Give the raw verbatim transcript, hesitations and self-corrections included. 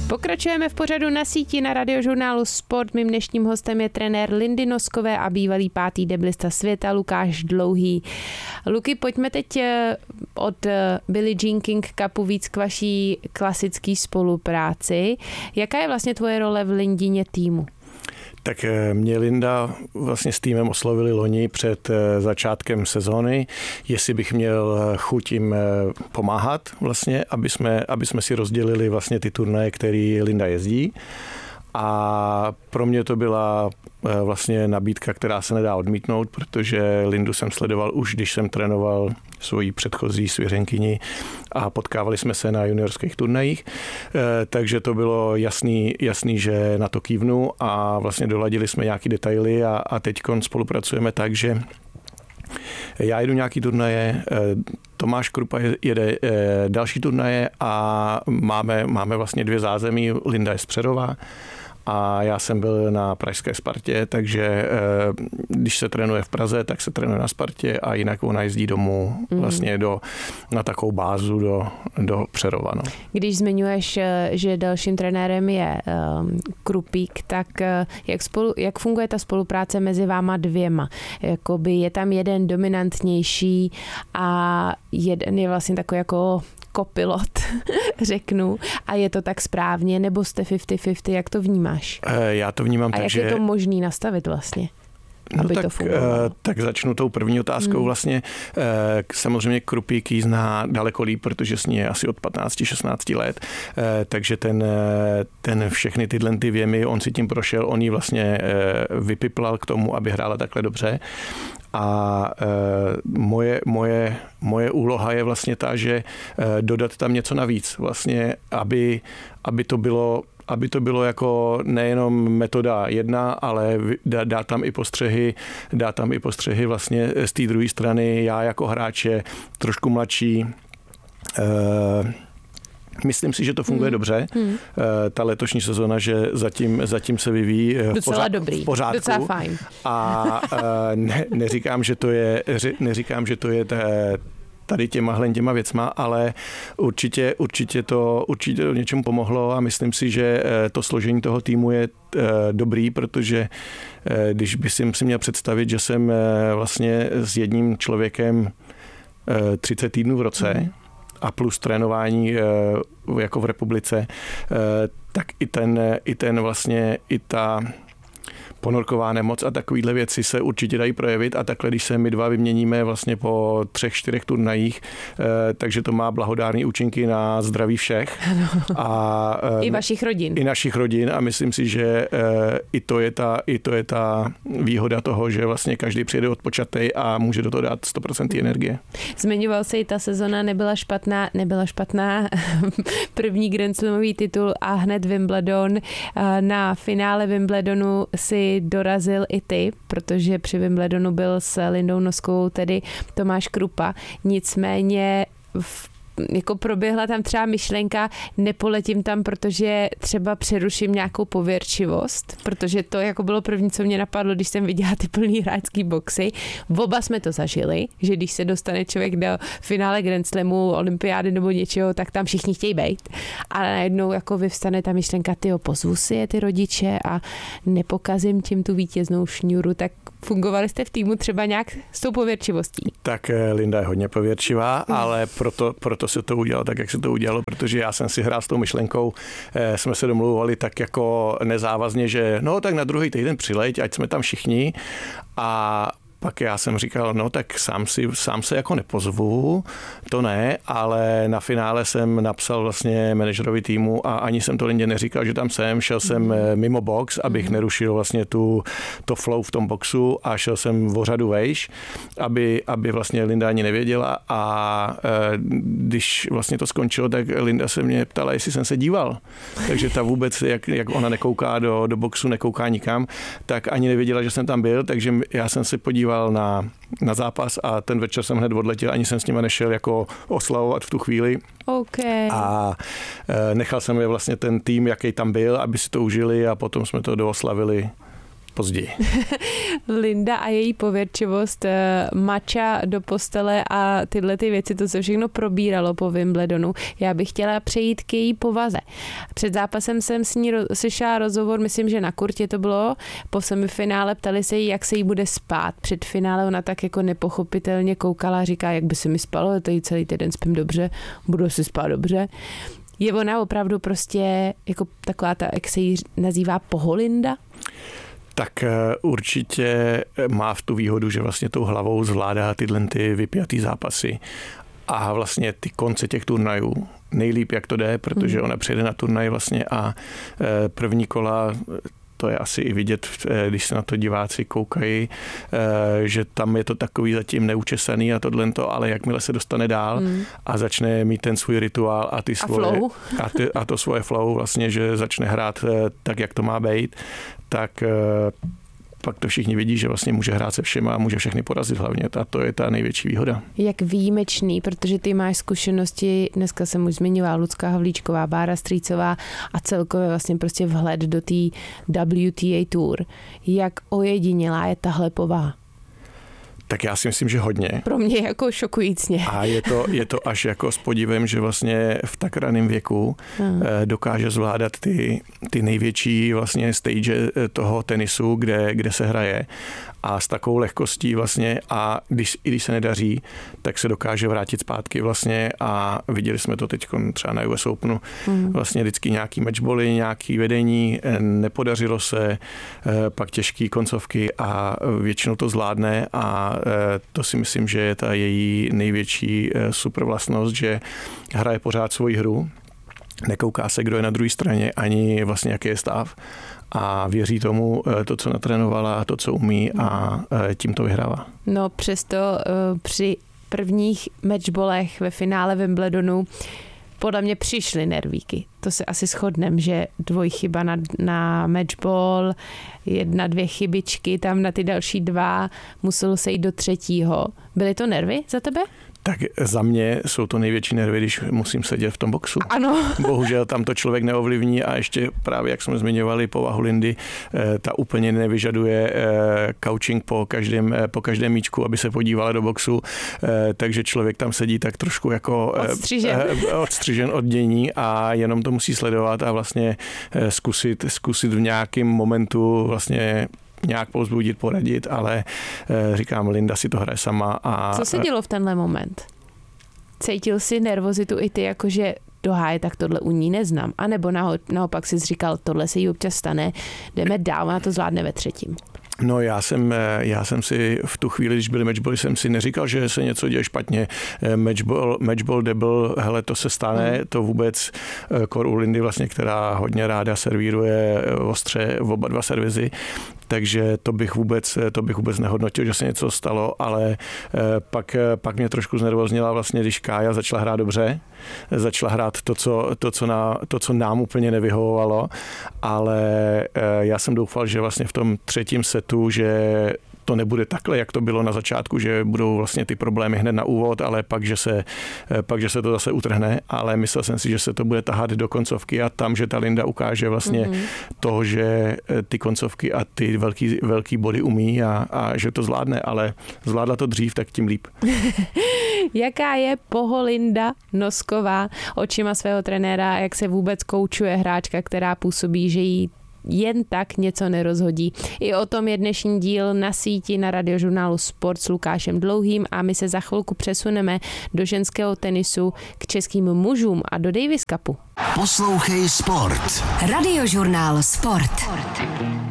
Pokračujeme v pořadu Na síti na Radiožurnálu Sport. Mým dnešním hostem je trenér Lindy Noskové a bývalý pátý deblista světa Lukáš Dlouhý. Luky, pojďme teď od Billie Jean King Cupu víc k vaší klasické spolupráci. Jaká je vlastně tvoje role v Lindině týmu? Tak mě Linda vlastně s týmem oslovili loni před začátkem sezóny, jestli bych měl chuť jim pomáhat vlastně, aby jsme, aby jsme si rozdělili vlastně ty turnaje, který Linda jezdí. A pro mě to byla vlastně nabídka, která se nedá odmítnout, protože Lindu jsem sledoval už, když jsem trénoval svoji předchozí svěřenkyni a potkávali jsme se na juniorských turnajích, takže to bylo jasný, jasný, že na to kývnu a vlastně doladili jsme nějaký detaily a, a teďkon spolupracujeme tak, že já jedu nějaký turnaje, Tomáš Krupa jede další turnaje a máme, máme vlastně dvě zázemí, Linda je z Přerova a já jsem byl na pražské Spartě, takže když se trénuje v Praze, tak se trénuje na Spartě a jinak ona jezdí domů vlastně do, na takovou bázu do, do Přerova. No. Když zmiňuješ, že dalším trenérem je um, Krupík, tak jak, spolu, jak funguje ta spolupráce mezi váma dvěma? Jakoby je tam jeden dominantnější a jeden je vlastně takový jako kopilot, řeknu, a je to tak správně, nebo jste padesát na padesát, jak to vnímáš? Já to vnímám a tak, jak že... je to možný nastavit vlastně? No tak, tak začnu tou první otázkou. Hmm. Vlastně samozřejmě Krupík ji zná daleko líp, protože s ní je asi od patnáct šestnáct let, takže ten, ten všechny tyhle ty věmy, on si tím prošel, on ji vlastně vypiplal k tomu, aby hrála takhle dobře. A moje, moje, moje úloha je vlastně ta, že dodat tam něco navíc, vlastně, aby, aby to bylo aby to bylo jako nejenom metoda jedna, ale dá, dá tam i postřehy, dá tam i postřehy vlastně z té druhé strany, já jako hráč je trošku mladší. E, myslím si, že to funguje hmm. dobře. Hmm. E, ta letošní sezona, že zatím, zatím se vyvíjí v, pořád, dobrý. v pořádku. Docela fajn. A e, ne, neříkám, že to je, neříkám, že to je té, tady těma těma věcma, ale určitě, určitě, to, určitě to něčemu pomohlo a myslím si, že to složení toho týmu je dobrý, protože když bych si měl představit, že jsem vlastně s jedním člověkem třicet týdnů v roce mm. a plus trénování jako v republice, tak i ten, i ten vlastně, i ta ponorková nemoc a takovýhle věci se určitě dají projevit a takhle, když se my dva vyměníme vlastně po třech, čtyřech turnajích, takže to má blahodárné účinky na zdraví všech. A i vašich rodin. I našich rodin a myslím si, že i to je ta, i to je ta výhoda toho, že vlastně každý přijede odpočatej a může do toho dát sto procent energie. Zmiňoval se i ta sezona nebyla špatná, nebyla špatná. První Grand Slamový titul a hned Wimbledon. Na finále Wimbledonu si dorazil i ty, protože při Wimbledonu byl s Lindou Noskovou tedy Tomáš Krupa. Nicméně v jako proběhla tam třeba myšlenka, nepoletím tam, protože třeba přeruším nějakou pověrčivost, protože to jako bylo první, co mě napadlo, když jsem viděla ty plný hráčský boxy. Oba jsme to zažili, že když se dostane člověk do finále Grand Slamu, olympiády nebo něčeho, tak tam všichni chtějí bejt. Ale najednou jako vyvstane ta myšlenka, tyjo, pozvu si je ty rodiče a nepokazím tím tu vítěznou šňůru, tak fungovali jste v týmu třeba nějak s tou pověrčivostí? Tak Linda je hodně pověrčivá, ale proto, proto se to udělalo tak, jak se to udělalo, protože já jsem si hrál s tou myšlenkou, eh, jsme se domluvali tak jako nezávazně, že no tak na druhý týden přileď, ať jsme tam všichni a pak já jsem říkal, no tak sám, si, sám se jako nepozvu, to ne, ale na finále jsem napsal vlastně manažerovi týmu a ani jsem to Lindě neříkal, že tam jsem, šel jsem mimo box, abych nerušil vlastně tu, to flow v tom boxu a šel jsem o řadu vejš, aby, aby vlastně Linda ani nevěděla a e, když vlastně to skončilo, tak Linda se mě ptala, jestli jsem se díval. Takže ta vůbec, jak, jak ona nekouká do, do boxu, nekouká nikam, tak ani nevěděla, že jsem tam byl, takže já jsem se podíval Na, na zápas a ten večer jsem hned odletěl, ani jsem s nima nešel jako oslavovat v tu chvíli. Okay. A e, nechal jsem je vlastně ten tým, jaký tam byl, aby si to užili a potom jsme to dooslavili později. Linda a její pověrčivost, mača do postele a tyhle ty věci, to se všechno probíralo po Wimbledonu. Já bych chtěla přejít k její povaze. Před zápasem jsem s ní slyšela rozhovor, myslím, že na kurtě to bylo, po semifinále ptali se jí, jak se jí bude spát. Před finále ona tak jako nepochopitelně koukala a říká, jak by se mi spalo, to jí celý týden spím dobře, budu si spát dobře. Je ona opravdu prostě jako taková ta, jak se jí nazývá, poholinda? Tak určitě má v tu výhodu, že vlastně tou hlavou zvládá tyhle ty vypjatý zápasy a vlastně ty konce těch turnajů nejlíp, jak to jde, protože ona přijede na turnaj vlastně a první kola, to je asi i vidět, když se na to diváci koukají, že tam je to takový zatím neučesaný a tohle, ale jakmile se dostane dál mm. a začne mít ten svůj rituál a ty svoje, a, a, ty, a to svoje flow vlastně, že začne hrát tak, jak to má být, tak pak to všichni vidí, že vlastně může hrát se všema a může všechny porazit hlavně. A to je ta největší výhoda. Jak výjimečný, protože ty máš zkušenosti, dneska jsem už zmiňovala, Lucka Havlíčková, Bára Strýcová a celkově vlastně prostě vhled do té W T A Tour. Jak ojedinělá je tahle povaha? Tak já si myslím, že hodně. Pro mě jako šokujícně. A je to, je to až jako s podívem, že vlastně v tak raném věku hmm. dokáže zvládat ty, ty největší vlastně stage toho tenisu, kde, kde se hraje. A s takovou lehkostí vlastně a když, i když se nedaří, tak se dokáže vrátit zpátky vlastně a viděli jsme to teď třeba na U S Openu. Hmm. Vlastně vždycky nějaký matchbally, nějaký vedení, nepodařilo se, pak těžké koncovky a většinou to zvládne a to si myslím, že je ta její největší supervlastnost, že hraje pořád svoji hru, nekouká se, kdo je na druhé straně, ani vlastně jaký je stav a věří tomu to, co natrénovala, to, co umí a tím to vyhrává. No přesto při prvních matchballech ve finále Wimbledonu podle mě přišly nervíky. To se asi shodneme, že dvojchyba na, na matchball, jedna, dvě chybičky, tam na ty další dva muselo se jít do třetího. Byly to nervy za tebe? Tak za mě jsou to největší nervy, když musím sedět v tom boxu. Ano. Bohužel tam to člověk neovlivní a ještě právě, jak jsme zmiňovali, povahu Lindy, ta úplně nevyžaduje coaching po každém, po každém míčku, aby se podívala do boxu, takže člověk tam sedí tak trošku jako odstřižen, odstřižen od dění a jenom to musí sledovat a vlastně zkusit, zkusit v nějakém momentu vlastně nějak povzbudit, poradit, ale říkám, Linda si to hraje sama. A co se dělo v tenhle moment? Cítil jsi nervozitu i ty, jakože do háje, tak tohle u ní neznám. A nebo naopak jsi říkal, tohle se jí občas stane, jdeme dál, ona to zvládne ve třetím. No já jsem, já jsem si v tu chvíli, když byly matchbally, jsem si neříkal, že se něco děje špatně. Matchball, matchball double, hele, to se stane, mm. to vůbec kor u Lindy vlastně, která hodně ráda servíruje ostře v oba dva servizy, takže to bych vůbec, to bych vůbec nehodnotil, že se něco stalo, ale pak, pak mě trošku znervoznila vlastně, když Kája začala hrát dobře, začala hrát to, co, to, co, na, to, co nám úplně nevyhovovalo, ale já jsem doufal, že vlastně v tom třetím setu, že to nebude takhle, jak to bylo na začátku, že budou vlastně ty problémy hned na úvod, ale pak, že se, pak, že se to zase utrhne, ale myslel jsem si, že se to bude tahat do koncovky a tam, že ta Linda ukáže vlastně mm-hmm. to, že ty koncovky a ty velký, velký body umí a, a že to zvládne, ale zvládla to dřív, tak tím líp. Jaká je Poholinda Nosková očima svého trenéra, jak se vůbec koučuje hráčka, která působí, že jí jen tak něco nerozhodí. I o tom je dnešní díl na síti na Radiožurnálu Sport s Lukášem Dlouhým a my se za chvilku přesuneme do ženského tenisu k českým mužům a do Davis Cupu. Poslouchej Sport. Radiožurnál Sport.